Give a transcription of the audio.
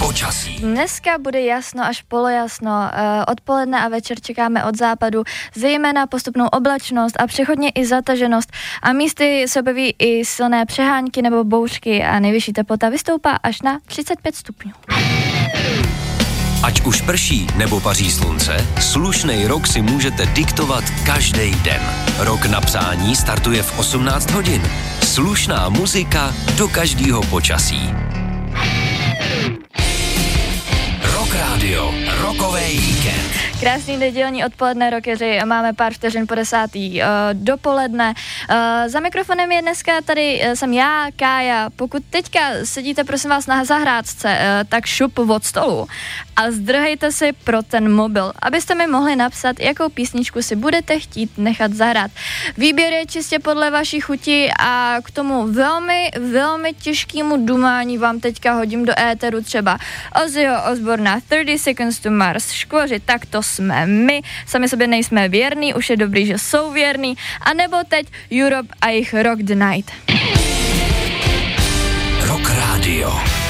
Počasí. Dneska bude jasno až polojasno. Odpoledne a večer čekáme od západu zejména postupnou oblačnost a přechodně i zataženost. A místy se objeví i silné přehánky nebo bouřky a nejvyšší teplota vystoupá až na 35 stupňů. Ať už prší nebo paří slunce, slušnej rok si můžete diktovat každý den. Rok na přání startuje v 18 hodin. Slušná muzika do každého počasí. Rock Radio, rokový víkend. Krásný nedělní odpoledne, rockeři, máme pár vteřin po 10. dopoledne. Za mikrofonem je dneska tady jsem já, Kája. Pokud teďka sedíte, prosím vás, na zahrádce, tak šup od stolu a zdrhejte si pro ten mobil, abyste mi mohli napsat, jakou písničku si budete chtít nechat zahrát. Výběr je čistě podle vaší chuti a k tomu velmi těžkému dumání vám teďka hodím do éteru třeba Ozzyho Osborna, 30 Seconds to Mars, Škvoři, tak to jsme my, sami sobě nejsme věrný, už je dobrý, že jsou věrný, a nebo teď Europe a jejich Rock the Night. Rock Radio.